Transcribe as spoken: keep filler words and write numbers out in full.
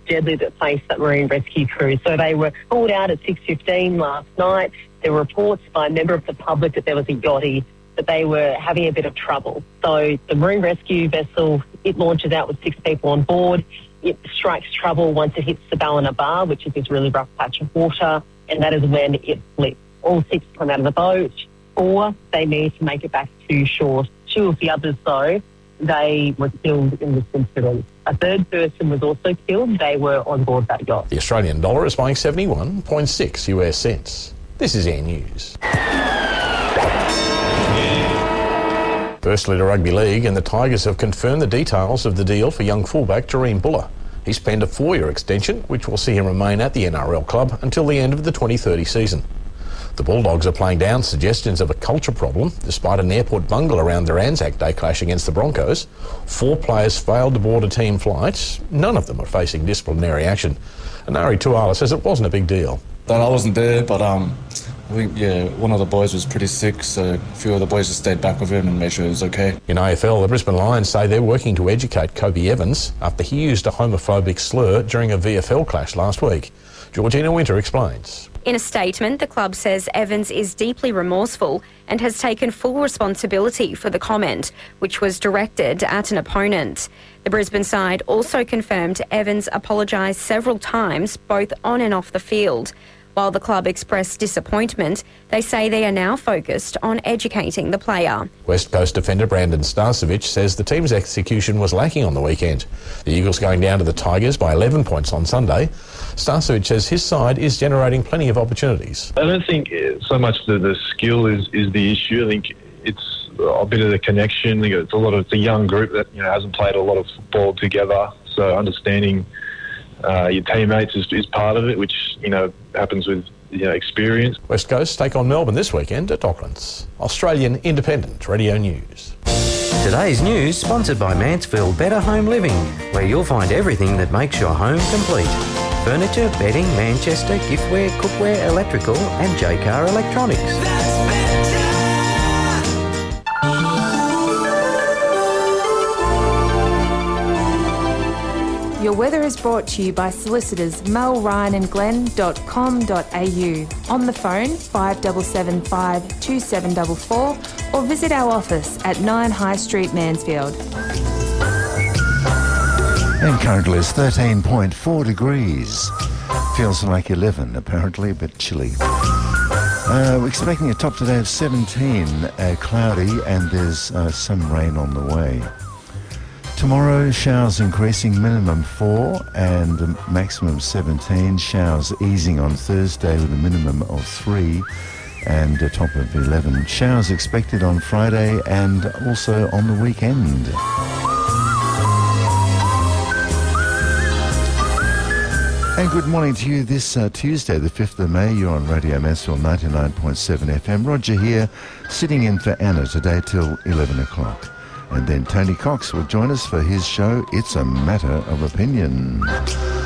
deadly that faced that marine rescue crew. So they were called out at six fifteen last night. There were reports by a member of the public that there was a yachty, that they were having a bit of trouble. So the marine rescue vessel, it launches out with six people on board. It strikes trouble once it hits the Ballina Bar, which is this really rough patch of water, and that is when it flips. All six come out of the boat. Four, they need to make it back to shore. Two of the others, though, they were killed in this incident. A third person was also killed. They were on board that yacht. The Australian dollar is buying seventy-one point six U S cents. This is Air News. Firstly to Rugby League, and the Tigers have confirmed the details of the deal for young fullback Jahream Buller. He's penned a four-year extension, which will see him remain at the N R L club until the end of the twenty thirty season. The Bulldogs are playing down suggestions of a culture problem. Despite an airport bungle around their Anzac Day clash against the Broncos, four players failed to board a team flight. None of them are facing disciplinary action. Anari Tuala says it wasn't a big deal. That I wasn't there, but um, we, yeah, one of the boys was pretty sick, so a few of the boys just stayed back with him and made sure he was okay. In A F L, the Brisbane Lions say they're working to educate Kobe Evans after he used a homophobic slur during a V F L clash last week. Georgina Winter explains. In a statement, the club says Evans is deeply remorseful and has taken full responsibility for the comment, which was directed at an opponent. The Brisbane side also confirmed Evans apologised several times, both on and off the field. While the club expressed disappointment, they say they are now focused on educating the player. West Coast defender Brandon Starcevich says the team's execution was lacking on the weekend. The Eagles going down to the Tigers by eleven points on Sunday. Starcevich says his side is generating plenty of opportunities. I don't think so much the, the skill is, is the issue. I think it's a bit of the connection. I think it's a lot of it's a young group that you know hasn't played a lot of football together, so understanding Uh, your teammates is, is part of it, which, you know, happens with, you know, experience. West Coast take on Melbourne this weekend at Docklands. Australian Independent Radio News. Today's news sponsored by Mansfield Better Home Living, where you'll find everything that makes your home complete. Furniture, bedding, Manchester, giftware, cookware, electrical and J-Car Electronics. That's Your weather is brought to you by solicitors mel ryan and glenn dot com dot a u. On the phone five seven seven five, two seven four four or visit our office at nine High Street, Mansfield. And currently it's thirteen point four degrees. Feels like eleven, apparently, a bit chilly. Uh, we're expecting a top today of seventeen, uh, cloudy, and there's uh, some rain on the way. Tomorrow, showers increasing, minimum four and a maximum seventeen. Showers easing on Thursday with a minimum of three and a top of eleven. Showers expected on Friday and also on the weekend. And good morning to you this uh, Tuesday, the fifth of May. You're on Radio Mansfield ninety-nine point seven F M. Roger here, sitting in for Anna today till eleven o'clock. And then Tony Cox will join us for his show, It's a Matter of Opinion.